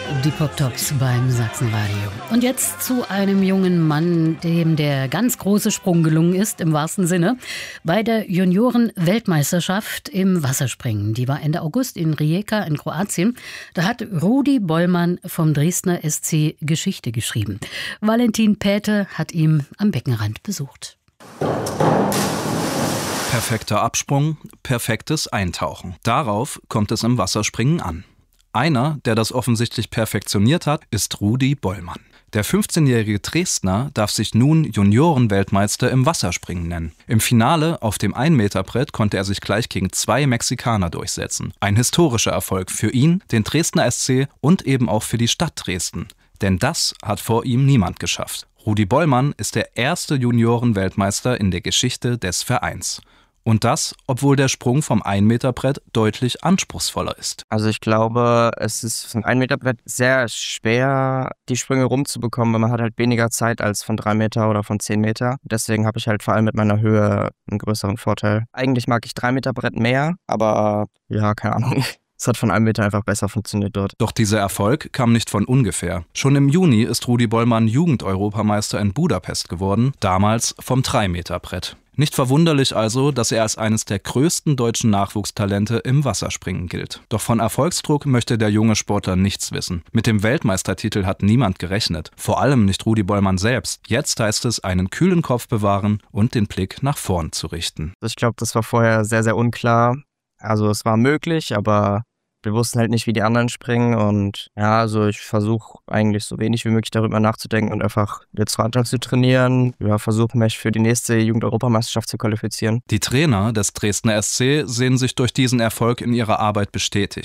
Die Pop-Tops beim Sachsenradio. Und jetzt zu einem jungen Mann, dem der ganz große Sprung gelungen ist, im wahrsten Sinne, bei der Junioren-Weltmeisterschaft im Wasserspringen. Die war Ende August in Rijeka in Kroatien. Da hat Rudi Bollmann vom Dresdner SC Geschichte geschrieben. Valentin Päte hat ihn am Beckenrand besucht. Perfekter Absprung, perfektes Eintauchen. Darauf kommt es im Wasserspringen an. Einer, der das offensichtlich perfektioniert hat, ist Rudi Bollmann. Der 15-jährige Dresdner darf sich nun Juniorenweltmeister im Wasserspringen nennen. Im Finale auf dem 1-Meter-Brett konnte er sich gleich gegen 2 Mexikaner durchsetzen. Ein historischer Erfolg für ihn, den Dresdner SC und eben auch für die Stadt Dresden. Denn das hat vor ihm niemand geschafft. Rudi Bollmann ist der erste Juniorenweltmeister in der Geschichte des Vereins. Und das, obwohl der Sprung vom 1-Meter-Brett deutlich anspruchsvoller ist. Also ich glaube, es ist von 1-Meter-Brett sehr schwer, die Sprünge rumzubekommen, weil man hat halt weniger Zeit als von 3 Meter oder von 10 Meter. Deswegen habe ich halt vor allem mit meiner Höhe einen größeren Vorteil. Eigentlich mag ich 3-Meter-Brett mehr, aber ja, keine Ahnung. Es hat von 1 Meter einfach besser funktioniert dort. Doch dieser Erfolg kam nicht von ungefähr. Schon im Juni ist Rudi Bollmann Jugend-Europameister in Budapest geworden, damals vom 3-Meter-Brett. Nicht verwunderlich also, dass er als eines der größten deutschen Nachwuchstalente im Wasserspringen gilt. Doch von Erfolgsdruck möchte der junge Sportler nichts wissen. Mit dem Weltmeistertitel hat niemand gerechnet. Vor allem nicht Rudi Bollmann selbst. Jetzt heißt es, einen kühlen Kopf bewahren und den Blick nach vorn zu richten. Ich glaube, das war vorher sehr, sehr unklar. Also es war möglich, aber wir wussten halt nicht, wie die anderen springen und ja, also ich versuche eigentlich so wenig wie möglich darüber nachzudenken und einfach jetzt weiter zu trainieren. Ja, versuche mich für die nächste Jugend-Europameisterschaft zu qualifizieren. Die Trainer des Dresdner SC sehen sich durch diesen Erfolg in ihrer Arbeit bestätigt.